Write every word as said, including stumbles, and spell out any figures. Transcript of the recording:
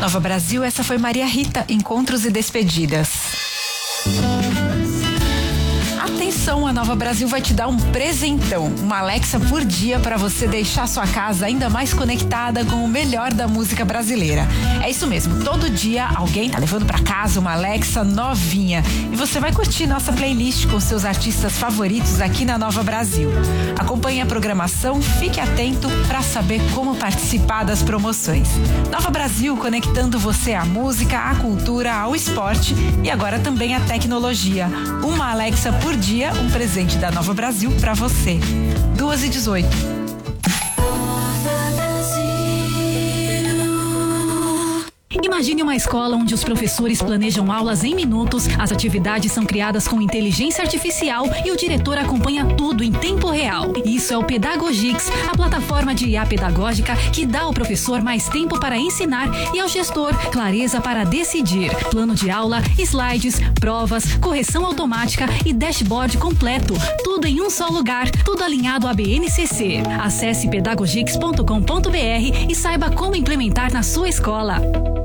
Nova Brasil, essa foi Maria Rita, Encontros e Despedidas. Atenção, a Nova Brasil vai te dar um presentão, uma Alexa por dia para você deixar sua casa ainda mais conectada com o melhor da música brasileira. É isso mesmo, todo dia alguém tá levando para casa uma Alexa novinha e você vai curtir nossa playlist com seus artistas favoritos aqui na Nova Brasil. Acompanhe a programação, fique atento para saber como participar das promoções. Nova Brasil, conectando você à música, à cultura, ao esporte e agora também à tecnologia. Uma Alexa por dia, um presente da Nova Brasil para você. duas e dezoito. Imagine uma escola onde os professores planejam aulas em minutos, as atividades são criadas com inteligência artificial e o diretor acompanha tudo em tempo real. Isso é o Pedagogix, a plataforma de I A pedagógica que dá ao professor mais tempo para ensinar e ao gestor clareza para decidir. Plano de aula, slides, provas, correção automática e dashboard completo. Tudo em um só lugar, tudo alinhado à B N C C. Acesse pedagogix ponto com ponto br e saiba como implementar na sua escola.